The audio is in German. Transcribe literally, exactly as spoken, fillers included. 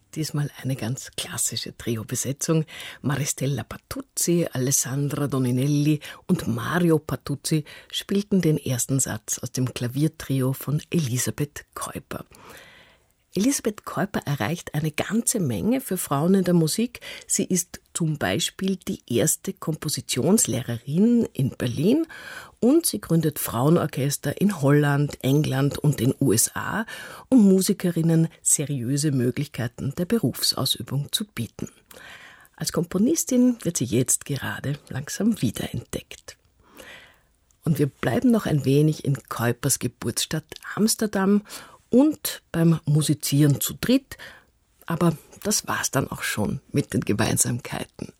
Diesmal eine ganz klassische Trio-Besetzung. Maristella Patuzzi, Alessandra Doninelli und Mario Patuzzi spielten den ersten Satz aus dem Klaviertrio von Elisabeth Keuper. Elisabeth Keuper erreicht eine ganze Menge für Frauen in der Musik. Sie ist zum Beispiel die erste Kompositionslehrerin in Berlin und sie gründet Frauenorchester in Holland, England und den U S A, um Musikerinnen seriöse Möglichkeiten der Berufsausübung zu bieten. Als Komponistin wird sie jetzt gerade langsam wiederentdeckt. Und wir bleiben noch ein wenig in Keupers Geburtsstadt Amsterdam und beim Musizieren zu dritt, aber das war's dann auch schon mit den Gemeinsamkeiten.